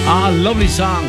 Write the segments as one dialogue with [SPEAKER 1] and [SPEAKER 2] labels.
[SPEAKER 1] Lovely song.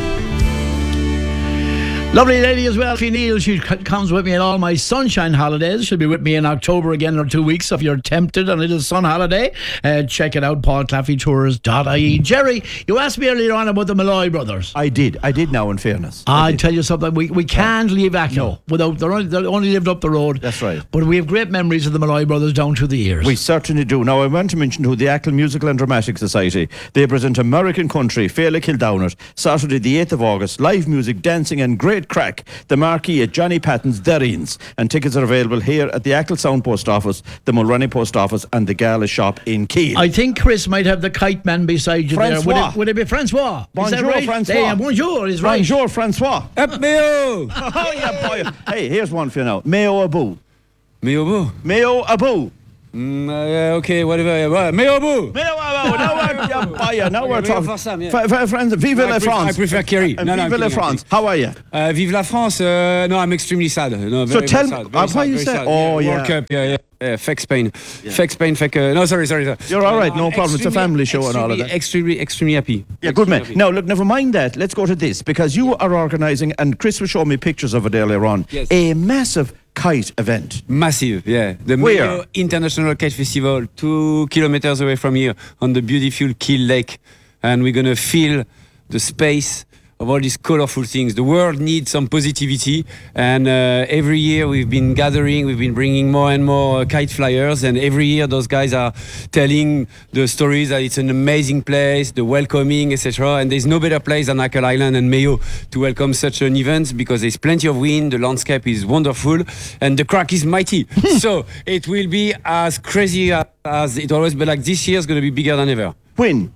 [SPEAKER 1] Lovely lady as well, Neil. She comes with me on all my sunshine holidays. She'll be with me in October again or 2 weeks. If you're tempted on a little sun holiday, check it out, paulclaffeytours.ie. Jerry, you asked me earlier on about the Malloy brothers.
[SPEAKER 2] I did now, in fairness.
[SPEAKER 1] I tell you something, we can't leave Ackle without, they only lived up the road.
[SPEAKER 2] That's right.
[SPEAKER 1] But we have great memories of the Malloy brothers down through the years.
[SPEAKER 2] We certainly do. Now, I want to mention who the Ackle Musical and Dramatic Society. They present American Country, Féile Kildownert, Saturday the 8th of August. Live music, dancing and great crack. The marquee at Johnny Patton's Derrines, and tickets are available here at the Ackle Sound Post Office, the Mulroney Post Office and the Gala Shop in Keele.
[SPEAKER 1] I think Chris might have the kite man beside you
[SPEAKER 2] Francois.
[SPEAKER 1] there. Would it be Francois?
[SPEAKER 2] Bonjour,
[SPEAKER 1] is that right?
[SPEAKER 2] Francois.
[SPEAKER 1] Bonjour is right.
[SPEAKER 2] Bonjour, Francois.
[SPEAKER 3] Up Mayo!
[SPEAKER 2] Oh, yeah, boy. Hey, here's one for you now. Mayo Abu.
[SPEAKER 3] Mayo Boo?
[SPEAKER 2] Mayo Abu.
[SPEAKER 3] Okay, whatever. Mayo Boo!
[SPEAKER 2] Mayo Abu. Now we're talking. Friends, vive la France.
[SPEAKER 3] I prefer Kerry.
[SPEAKER 2] Vive la France. How are you?
[SPEAKER 3] Vive la France. No, I'm extremely sad. No,
[SPEAKER 2] So tell me,
[SPEAKER 3] sad.
[SPEAKER 2] why you say? Oh, yeah.
[SPEAKER 3] World Cup, yeah. Feck Spain. Feck Spain, feck. No, sorry.
[SPEAKER 2] You're all right, no problem. It's a family show and all of that.
[SPEAKER 3] Extremely happy.
[SPEAKER 2] Yeah, good man. Now, look, never mind that. Let's go to this, because you are organising, and Chris was showing me pictures of it earlier on, a massive kite event.
[SPEAKER 3] Massive, yeah. The
[SPEAKER 2] Where?
[SPEAKER 3] Mayo International Kite Festival, 2 kilometers away from here, on the beautiful Kiel Lake. And we're going to fill the space of all these colorful things. The world needs some positivity, and every year we've been gathering, we've been bringing more and more kite flyers, and every year those guys are telling the stories that it's an amazing place, the welcoming, etc. And there's no better place than Ackle Island and Mayo to welcome such an event, because there's plenty of wind, the landscape is wonderful, and the crack is mighty. So it will be as crazy as it always, but like this year is going to be bigger than ever.
[SPEAKER 2] When?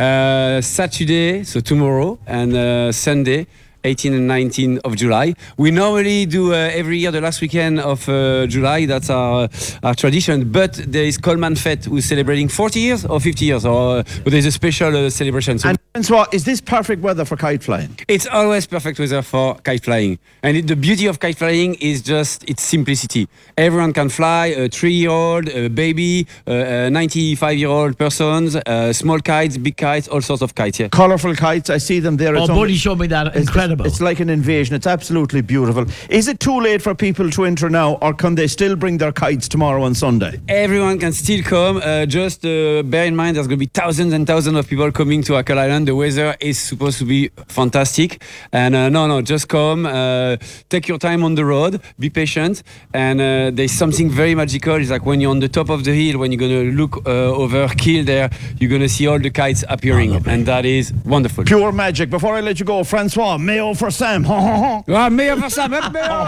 [SPEAKER 3] Saturday, so tomorrow, and Sunday, 18 and 19 of July. We normally do every year the last weekend of July. That's our tradition. But there is Coleman Fete, who's celebrating 40 years or 50 years, but there's a special celebration. So
[SPEAKER 2] And Francois, is this perfect weather for kite flying?
[SPEAKER 3] it's always perfect weather for kite flying. And the beauty of kite flying is just its simplicity. Everyone can fly, a 3-year-old, a baby, a 95-year-old persons, small kites, big kites, all sorts of kites. Yeah.
[SPEAKER 2] Colourful kites, I see them there.
[SPEAKER 1] Oh, Buddy showed me that. Incredible.
[SPEAKER 2] It's like an invasion. It's absolutely beautiful. Is it too late for people to enter now, or can they still bring their kites tomorrow and Sunday?
[SPEAKER 3] Everyone can still come. Just bear in mind there's going to be thousands and thousands of people coming to Ackle Island. The weather is supposed to be fantastic. And no, just come. Take your time on the road. Be patient. And there's something very magical. It's like when you're on the top of the hill, when you're going to look over Kiel there, you're going to see all the kites appearing. And that is wonderful.
[SPEAKER 2] Pure magic. Before I let you go, Francois, Mayo for Sam.
[SPEAKER 3] Mayo for Sam.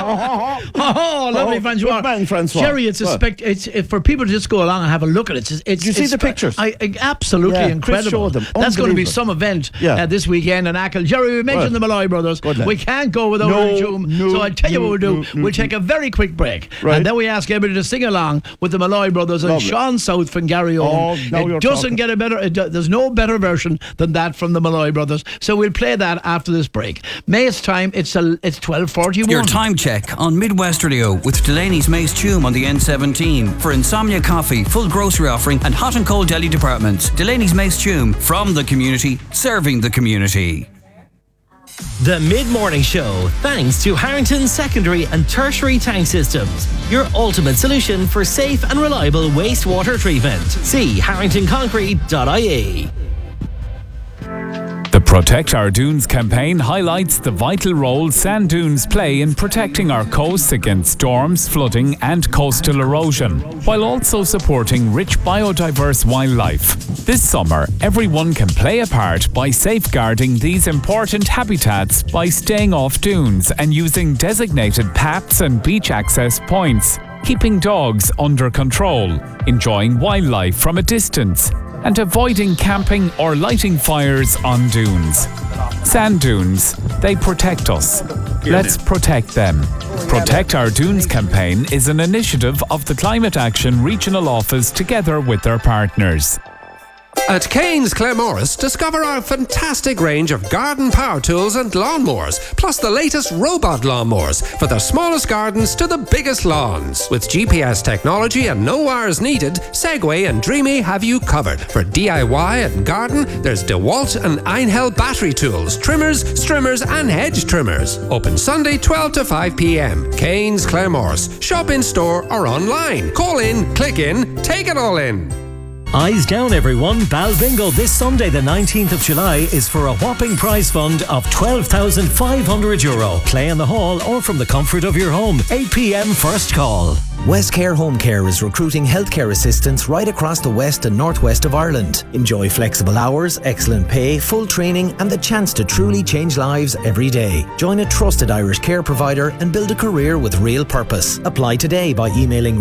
[SPEAKER 1] Oh, lovely, Francois.
[SPEAKER 2] Good man, Francois.
[SPEAKER 1] Jerry, it's for people to just go along and have a look at it. Did
[SPEAKER 2] you see the pictures?
[SPEAKER 1] Absolutely
[SPEAKER 2] Yeah,
[SPEAKER 1] incredible.
[SPEAKER 2] Chris showed them.
[SPEAKER 1] That's going to be
[SPEAKER 2] Unbelievable.
[SPEAKER 1] some event
[SPEAKER 2] Yeah.
[SPEAKER 1] this weekend in Ackle. Jerry, we mentioned the Malloy brothers.
[SPEAKER 2] Good lad.
[SPEAKER 1] We can't go without our tune. So I tell you what we'll do. We'll take a very quick break,
[SPEAKER 2] Right.
[SPEAKER 1] and then we ask everybody to sing along with the Malloy brothers and
[SPEAKER 2] Lovely.
[SPEAKER 1] Sean South from Gary
[SPEAKER 2] Oh,
[SPEAKER 1] Owen.
[SPEAKER 2] now you're
[SPEAKER 1] It doesn't
[SPEAKER 2] talking.
[SPEAKER 1] get a better. There's no better version than that from the Malloy brothers. So we'll play that after this break. May's time. It's 12:41.
[SPEAKER 4] Your time check on Midwest Radio with Delaney's Mace Tume on the N17 for Insomnia Coffee, full grocery offering, and hot and cold deli departments. Delaney's Mace Tume, from the community, serving the community.
[SPEAKER 5] The Mid-Morning Show, thanks to Harrington Secondary and Tertiary Tank Systems, your ultimate solution for safe and reliable wastewater treatment. See harringtonconcrete.ie.
[SPEAKER 6] The Protect Our Dunes campaign highlights the vital role sand dunes play in protecting our coasts against storms, flooding and coastal erosion, while also supporting rich biodiverse wildlife. This summer, everyone can play a part by safeguarding these important habitats by staying off dunes and using designated paths and beach access points, keeping dogs under control, enjoying wildlife from a distance, and avoiding camping or lighting fires on dunes. Sand dunes, they protect us. Let's protect them. Protect Our Dunes campaign is an initiative of the Climate Action Regional Office together with their partners.
[SPEAKER 7] At Kane's Claremorris, discover our fantastic range of garden power tools and lawnmowers, plus the latest robot lawnmowers for the smallest gardens to the biggest lawns. With GPS technology and no wires needed, Segway and Dreamy have you covered. For DIY and garden, there's DeWalt and Einhell battery tools, trimmers, strimmers and hedge trimmers. Open Sunday 12 to 5 p.m. Kane's Claremorris. Shop in store or online. Call in, click in, take it all in.
[SPEAKER 5] Eyes down, everyone. Bal Bingo this Sunday, the 19th of July, is for a whopping prize fund of €12,500. Play in the hall or from the comfort of your home. 8 p.m. first call.
[SPEAKER 8] Westcare Home Care is recruiting healthcare assistants right across the west and northwest of Ireland. Enjoy flexible hours, excellent pay, full training and the chance to truly change lives every day. Join a trusted Irish care provider and build a career with real purpose. Apply today by emailing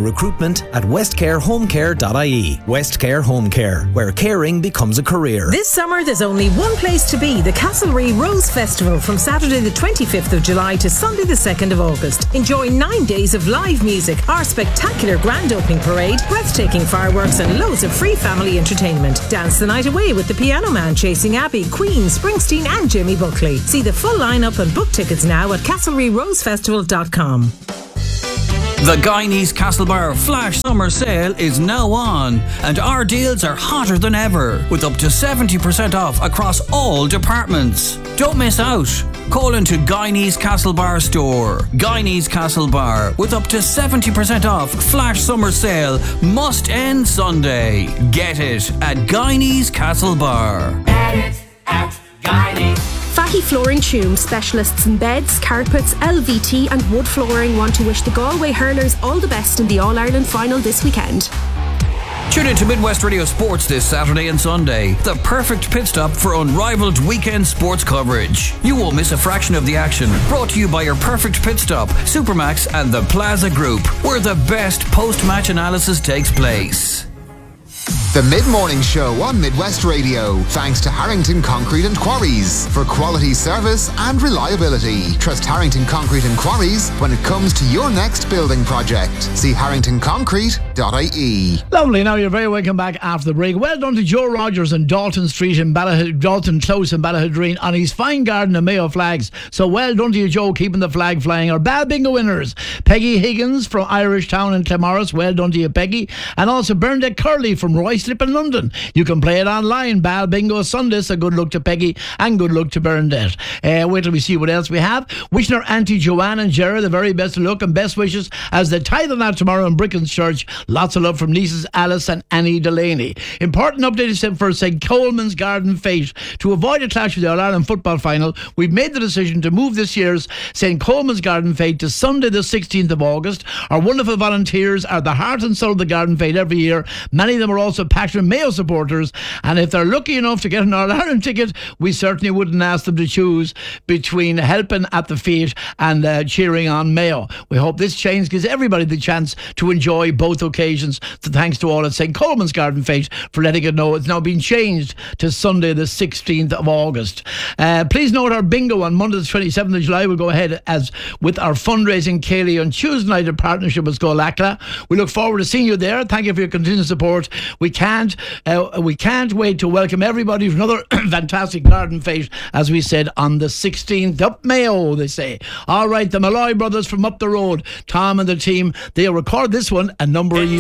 [SPEAKER 8] recruitment@westcarehomecare.ie. Westcare Home Care, where caring becomes a career.
[SPEAKER 9] This summer there's only one place to be, the Castlereagh Rose Festival, from Saturday the 25th of July to Sunday the 2nd of August. Enjoy 9 days of live music, our spectacular grand opening parade, breathtaking fireworks and loads of free family entertainment. Dance the night away with the Piano Man, Chasing Abbey, Queen, Springsteen and Jimmy Buckley. See the full lineup and book tickets now at castlereaghrosefestival.com.
[SPEAKER 4] The Guyanese Castlebar Flash Summer Sale is now on, and our deals are hotter than ever, with up to 70% off across all departments. Don't miss out. Call into Guyanese Castlebar store. Guyanese Castlebar, with up to 70% off Flash Summer Sale, must end Sunday. Get it at Guyanese Castlebar.
[SPEAKER 10] Get it at Guyanese. Fatty Flooring Tume, specialists in beds, carpets, LVT and wood flooring, want to wish the Galway hurlers all the best in the All-Ireland final this weekend.
[SPEAKER 4] Tune in to Midwest Radio Sports this Saturday and Sunday. The perfect pit stop for unrivaled weekend sports coverage. You won't miss a fraction of the action. Brought to you by your perfect pit stop, Supermax and the Plaza Group, where the best post-match analysis takes place.
[SPEAKER 11] The Mid-Morning Show on Midwest Radio, thanks to Harrington Concrete and Quarries for quality service and reliability. Trust Harrington Concrete and Quarries when it comes to your next building project. See harringtonconcrete.ie.
[SPEAKER 1] Lovely. Now you're very welcome back after the break. Well done to Joe Rogers in Dalton Street in Dalton Close in Ballahadreen on his fine garden of Mayo flags. So well done to you, Joe, keeping the flag flying. Our Bal Bingo winners: Peggy Higgins from Irish Town in Claremorris. Well done to you, Peggy. And also Bernadette Curley from Royslip in London. You can play it online. Bal Bingo Sunday. So good luck to Peggy and good luck to Bernadette. Wait till we see what else we have. Wishing our Auntie Joanne and Jerry the very best of luck and best wishes as they tie the knot tomorrow in Brickens Church. Lots of love from nieces Alice and Annie Delaney. Important update is for St. Coleman's Garden Fete. To avoid a clash with the All-Ireland football final, we've made the decision to move this year's St. Coleman's Garden Fete to Sunday the 16th of August. Our wonderful volunteers are the heart and soul of the Garden Fete every year. Many of them are also passionate Mayo supporters, and if they're lucky enough to get an All-Ireland ticket, we certainly wouldn't ask them to choose between helping at the fete and cheering on Mayo. We hope this change gives everybody the chance to enjoy both occasions. So thanks to all at St. Coleman's Garden Fete for letting it know it's now been changed to Sunday the 16th of August. Please note our bingo on Monday the 27th of July will go ahead as with our fundraising Kaylee on Tuesday night in partnership with Skolakla. We look forward to seeing you there. Thank you for your continued support. We can't wait to welcome everybody for another fantastic garden fete, as we said, on the 16th. Up Mayo, they say. All right, the Malloy brothers from up the road, Tom and the team, they'll record this one a number of years